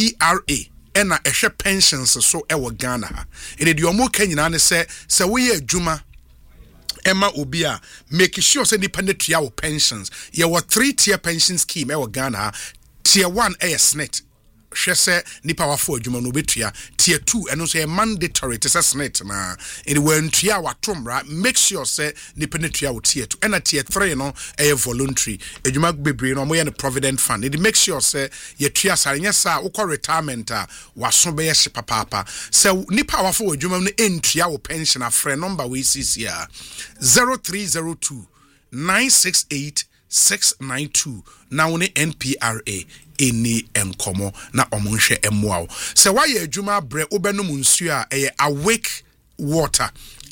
NPRA ena ehwe pensions so ewo Ghana ha ene de omo ka nyina ne se wo ye adwuma Emma Obia make sure say independent tua pensions. Ye were 3-tier pension scheme ewo Ghana. Tier 1 SNET. Shese nipa wafo adwuma no betua. Tier 2 eno say mandatory to say SNET na. It when tua watom right make sure say independent tua tier 2 and tier 3 no voluntary. Adwuma bebre no mo ye provident fund. It make sure say ye tua sanya sa ukọ retirement waso be ye papa. So nipa wafo adwuma no entua pension a friend number we see here 0302 968 692 now ne NPRA eni enkomo na omonhwe emwao se waye adwuma bre obenum nsu a awake water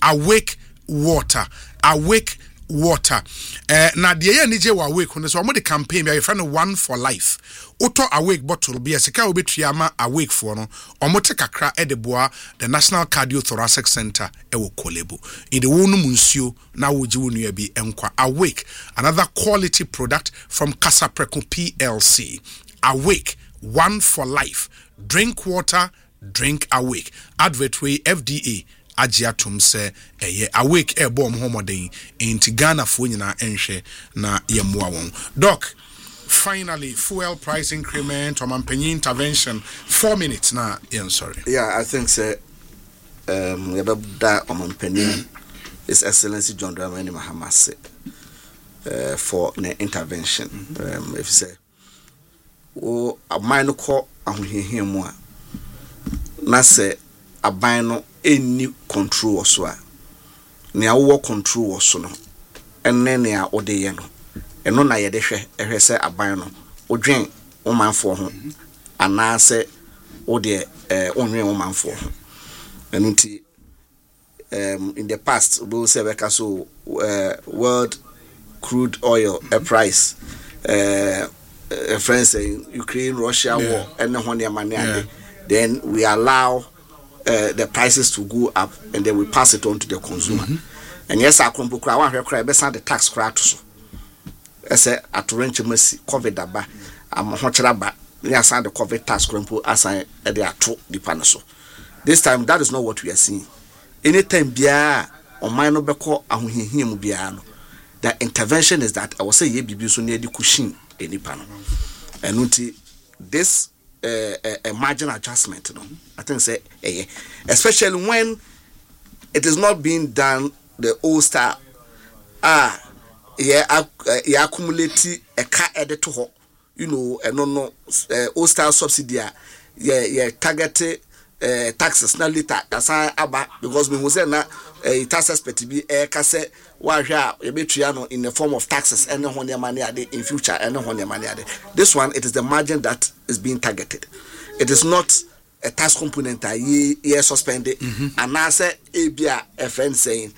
na de ye nije wa awake no so omode campaign be friend one for life auto awake bottle be sika obetua ma awake for no omote kakra edeboa the National Cardiothoracic Center ewo Kolebo in the wonum nsuo na woji wonu bi enkwa awake another quality product from Casapreco PLC awake one for life drink water drink awake advert way FDA agiatum se awake e bom homoden inti Ghana fo nyina enhwe na yemwa won doc. Finally, fuel price increment or manpenny intervention 4 minutes now. Yeah, sorry. Yeah, I think we have that manpenny His Excellency John Dramani Mahama for the intervention. If you say, oh, a minor call and we hear more. Na say a bino any control or so. Near war control or so, and then near Odeyano. And no na ye de hwe se aban no odwen omanfo ho anase o de onwen omanfo ho enunti in the past we say we so world crude oil price friends saying Ukraine Russia war and no one money then we allow the prices to go up and then we pass it on to the consumer and yes akompo kra wa hwe kra be send the tax kra to so ese atorenche masi covid aba amhochera ba ya send the covid tax krampo asan e de ato dipa no so this time that is not what we are seeing anytime bia oman no beko ahohihia mu bia no the intervention is that I will say ye bibi so na edi kushin enipa no enuti this a margin adjustment no I think say especially when it is not being done the old style accumulate a car edit to ho, you know, and no old style subsidy, target taxes na later that's aba because we will say na tax expect to be kase wa hwa e betua in the form of taxes and no money in future and no money this one it is the margin that is being targeted. It is not a tax component ye suspended and now say ebia a friend saying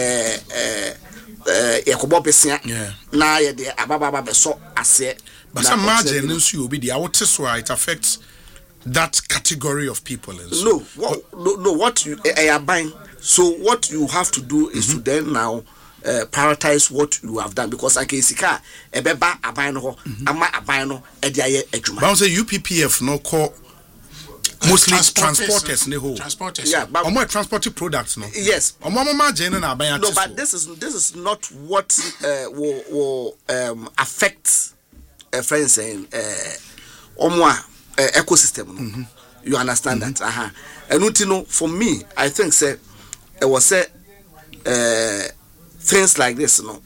na ye de ababa be so ase but some margin nso obi dey what is why it affects that category of people no what you are buying so what you have to do is to then now prioritize what you have done because I can see car ebeba aban no ho ama aban no e dey aye adwuma but say UPPF no call mostly transporters yeah but more transporting products no yes margin na aban no but this is not what will affect a friend saying ecosystem no you understand that and you know for me I think say it was say things like this no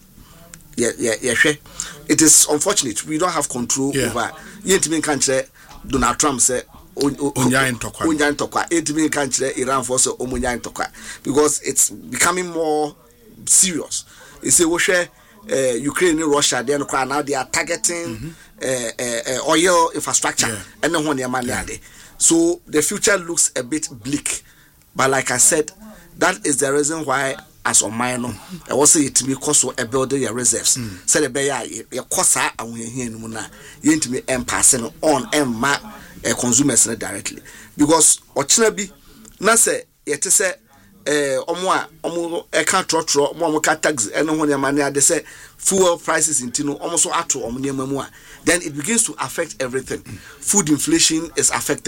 it is unfortunate we don't have control over yentimi kan kire Donald Trump say onyan tokwa etimi kan kire Iran for so omunyan tokwa because it's becoming more serious. You say we share Ukraine and Russia then now they are targeting oil infrastructure and then money so the future looks a bit bleak but like I said that is the reason why as on minor I was say it me cost so building your reserves say the bear your cost and we here no na yentimi passing on and ma consumers directly because ochina bi na say yet say omo e kan trotro omo ka tax eno ho ne ade say fuel prices intino omo so ato omo ne mamu then it begins to affect everything. Food inflation is affected.